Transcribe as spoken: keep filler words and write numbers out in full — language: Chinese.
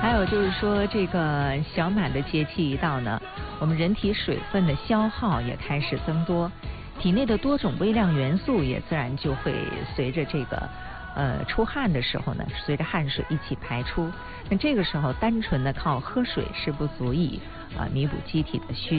还有就是说，这个小满的节气一到呢，我们人体水分的消耗也开始增多，体内的多种微量元素也自然就会随着这个呃出汗的时候呢，随着汗水一起排出。那这个时候，单纯的靠喝水是不足以啊、呃、弥补机体的需